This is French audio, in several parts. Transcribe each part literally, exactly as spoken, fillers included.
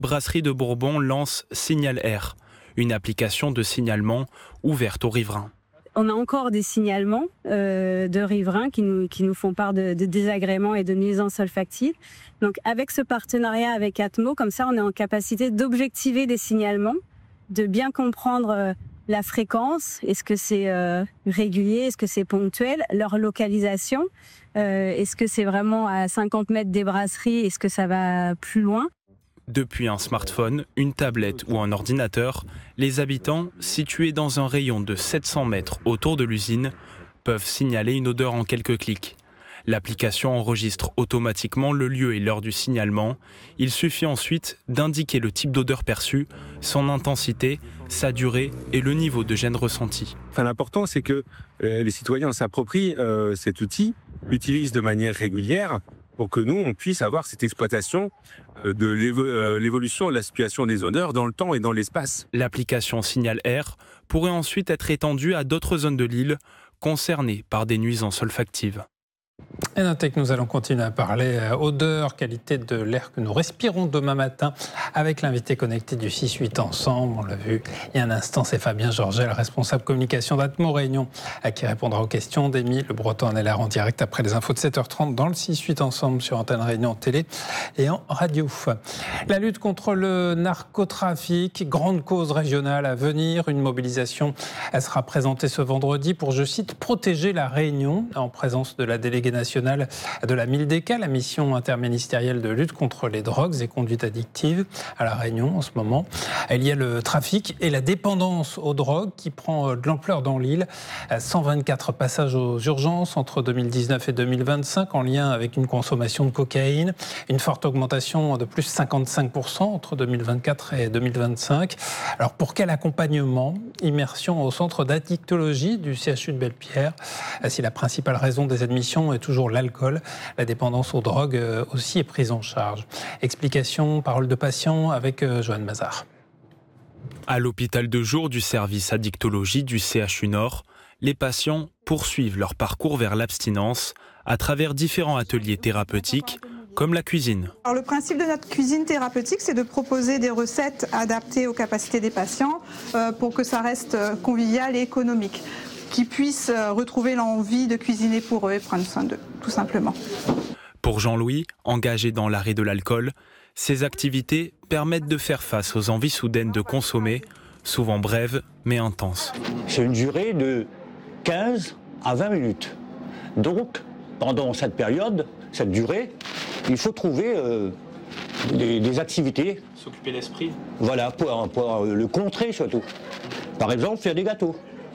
Brasserie de Bourbon lance Signal Air, une application de signalement ouverte aux riverains. On a encore des signalements euh, de riverains qui nous, qui nous font part de, de désagréments et de nuisances olfactives. Donc avec ce partenariat avec Atmo, comme ça on est en capacité d'objectiver des signalements, de bien comprendre euh, la fréquence, est-ce que c'est euh, régulier, est-ce que c'est ponctuel, leur localisation, euh, est-ce que c'est vraiment à cinquante mètres des brasseries, est-ce que ça va plus loin. Depuis un smartphone, une tablette ou un ordinateur, les habitants, situés dans un rayon de sept cents mètres autour de l'usine, peuvent signaler une odeur en quelques clics. L'application enregistre automatiquement le lieu et l'heure du signalement. Il suffit ensuite d'indiquer le type d'odeur perçue, son intensité, sa durée et le niveau de gêne ressenti. Enfin, l'important, c'est que euh, les citoyens s'approprient euh, cet outil, l'utilisent de manière régulière, pour que nous, on puisse avoir cette exploitation de l'évolution de la situation des odeurs dans le temps et dans l'espace. L'application Signal Air pourrait ensuite être étendue à d'autres zones de l'île concernées par des nuisances olfactives. Et notez que nous allons continuer à parler odeur, qualité de l'air que nous respirons demain matin avec l'invité connecté du six huit Ensemble. On l'a vu il y a un instant, c'est Fabien Georgel, responsable communication d'Atmo Réunion, à qui répondra aux questions d'Émile Le Breton. On est là en direct après les infos de sept heures trente dans le six huit Ensemble sur Antenne Réunion en télé et en radio. La lutte contre le narcotrafic, grande cause régionale à venir. Une mobilisation, elle sera présentée ce vendredi pour, je cite, protéger la Réunion en présence de la déléguée nationale de la MILDECA, la mission interministérielle de lutte contre les drogues et conduites addictives à La Réunion en ce moment. Il y a le trafic et la dépendance aux drogues qui prend de l'ampleur dans l'île. cent vingt-quatre passages aux urgences entre deux mille dix-neuf et deux mille vingt-cinq en lien avec une consommation de cocaïne. Une forte augmentation de plus de cinquante-cinq pour cent entre deux mille vingt-quatre et deux mille vingt-cinq. Alors pour quel accompagnement? Immersion au centre d'addictologie du C H U de Belle-Pierre. Si la principale raison des admissions est toujours l'alcool, la dépendance aux drogues aussi est prise en charge. Explication, parole de patient avec Joanne Mazard. À l'hôpital de jour du service addictologie du C H U Nord, les patients poursuivent leur parcours vers l'abstinence à travers différents ateliers thérapeutiques, comme la cuisine. Alors, le principe de notre cuisine thérapeutique, c'est de proposer des recettes adaptées aux capacités des patients euh, pour que ça reste convivial et économique, qu'ils puissent retrouver l'envie de cuisiner pour eux et prendre soin d'eux, tout simplement. Pour Jean-Louis, engagé dans l'arrêt de l'alcool, ces activités permettent de faire face aux envies soudaines de consommer, souvent brèves mais intenses. C'est une durée de quinze à vingt minutes. Donc, pendant cette période, cette durée, il faut trouver euh, des, des activités. S'occuper l'esprit. Voilà, pour, pour le contrer surtout. Par exemple, faire des gâteaux.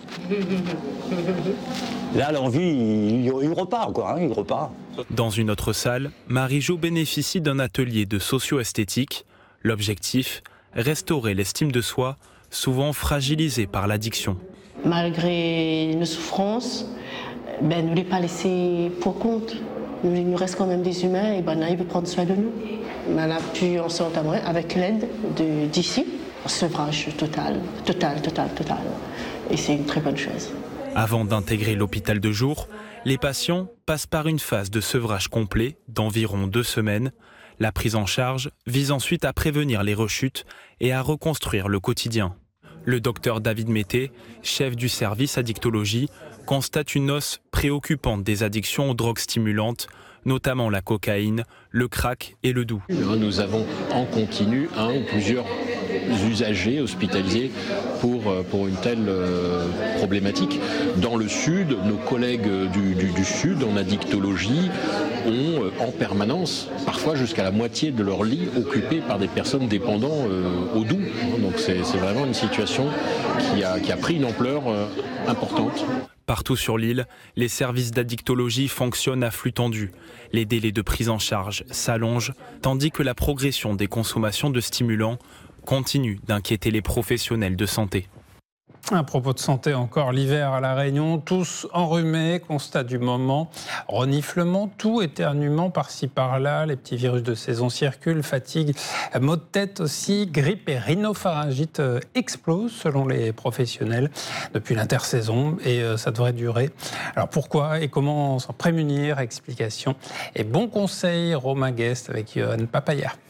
Là, l'envie, il, il repart, quoi, hein, il repart. Dans une autre salle, Marie-Jo bénéficie d'un atelier de socio-esthétique. L'objectif, restaurer l'estime de soi, souvent fragilisée par l'addiction. Malgré nos souffrances, ben, ne les pas laisser pour compte. Il nous reste quand même des humains et ben, il veut prendre soin de nous. On a pu en sortir avec l'aide de, d'ici, un sevrage total, total, total, total. Et c'est une très bonne chose. Avant d'intégrer l'hôpital de jour, les patients passent par une phase de sevrage complet d'environ deux semaines. La prise en charge vise ensuite à prévenir les rechutes et à reconstruire le quotidien. Le docteur David Mété, chef du service addictologie, constate une hausse préoccupante des addictions aux drogues stimulantes, notamment la cocaïne, le crack et le doux. Nous avons en continu un ou plusieurs usagers hospitalisés pour, pour une telle euh, problématique. Dans le sud, nos collègues du, du, du sud en addictologie ont euh, en permanence, parfois jusqu'à la moitié de leur lit occupés par des personnes dépendantes euh, au doux. Donc c'est, c'est vraiment une situation qui a, qui a pris une ampleur euh, importante. Partout sur l'île, les services d'addictologie fonctionnent à flux tendu. Les délais de prise en charge s'allongent, tandis que la progression des consommations de stimulants continue d'inquiéter les professionnels de santé. À propos de santé encore, l'hiver à La Réunion, tous enrhumés, constat du moment, reniflement, tout éternuement par-ci par-là, les petits virus de saison circulent, fatigue, maux de tête aussi, grippe et rhinopharyngite explosent selon les professionnels depuis l'intersaison et ça devrait durer. Alors pourquoi et comment s'en prémunir? Explication et bons conseils, Romain Guest avec Yoann Papaya.